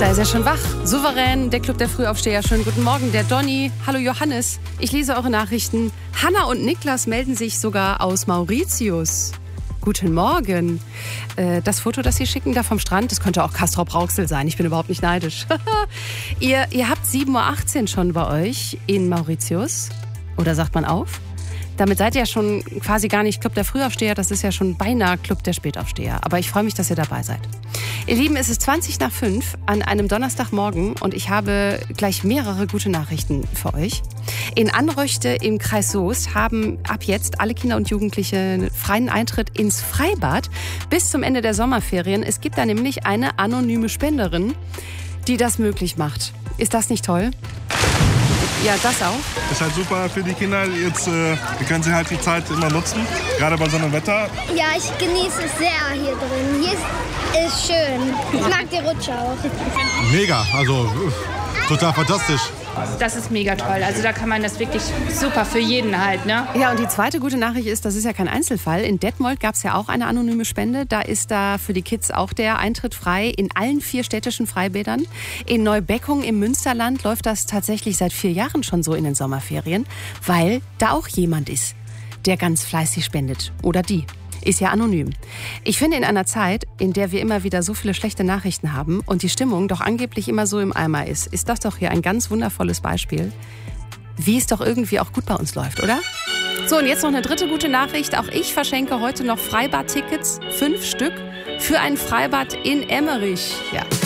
Da ist er schon wach. Souverän, der Club der Frühaufsteher. Schönen guten Morgen, der Donny. Hallo Johannes. Ich lese eure Nachrichten. Hanna und Niklas melden sich sogar aus Mauritius. Guten Morgen. Das Foto, das Sie schicken da vom Strand, das könnte auch Castrop Rauxel sein. Ich bin überhaupt nicht neidisch. Ihr habt 7.18 Uhr schon bei euch in Mauritius. Oder sagt man auf? Damit seid ihr ja schon quasi gar nicht Club der Frühaufsteher, das ist ja schon beinahe Club der Spätaufsteher. Aber ich freue mich, dass ihr dabei seid. Ihr Lieben, es ist 5:20 an einem Donnerstagmorgen und ich habe gleich mehrere gute Nachrichten für euch. In Anröchte im Kreis Soest haben ab jetzt alle Kinder und Jugendliche freien Eintritt ins Freibad bis zum Ende der Sommerferien. Es gibt da nämlich eine anonyme Spenderin, die das möglich macht. Ist das nicht toll? Ja, das auch. Ist halt super für die Kinder. Jetzt können sie halt die Zeit immer nutzen, gerade bei so einem Wetter. Ja, ich genieße es sehr hier drin. Hier ist schön. Ich mag die Rutsche auch. Mega, also total fantastisch. Das ist mega toll. Also da kann man das wirklich super für jeden halt, ne? Ja, und die zweite gute Nachricht ist, das ist ja kein Einzelfall. In Detmold gab es ja auch eine anonyme Spende. Da ist da für die Kids auch der Eintritt frei in allen 4 städtischen Freibädern. In Neubeckung im Münsterland läuft das tatsächlich seit 4 Jahren schon so in den Sommerferien, weil da auch jemand ist, der ganz fleißig spendet. Oder die. Ist ja anonym. Ich finde, in einer Zeit, in der wir immer wieder so viele schlechte Nachrichten haben und die Stimmung doch angeblich immer so im Eimer ist das doch hier ein ganz wundervolles Beispiel, wie es doch irgendwie auch gut bei uns läuft, oder? So, und jetzt noch eine dritte gute Nachricht. Auch ich verschenke heute noch Freibad-Tickets, 5 Stück, für ein Freibad in Emmerich. Ja.